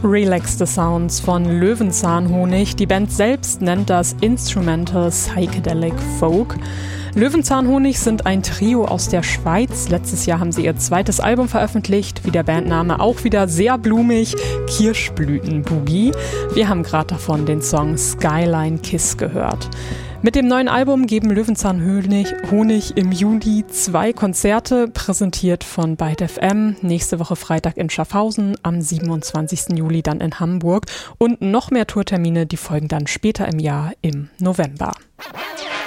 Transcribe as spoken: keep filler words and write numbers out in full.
Relaxte Sounds von Löwenzahnhonig. Die Band selbst nennt das Instrumental Psychedelic Folk. Löwenzahnhonig sind ein Trio aus der Schweiz. Letztes Jahr haben sie ihr zweites Album veröffentlicht, wie der Bandname auch wieder sehr blumig, Kirschblütenboogie. Wir haben gerade davon den Song Skyline Kiss gehört. Mit dem neuen Album geben Löwenzahnhonig Honig im Juli zwei Konzerte, präsentiert von Byte F M. Nächste Woche Freitag in Schaffhausen, am siebenundzwanzigsten Juli dann in Hamburg. Und noch mehr Tourtermine, die folgen dann später im Jahr im November.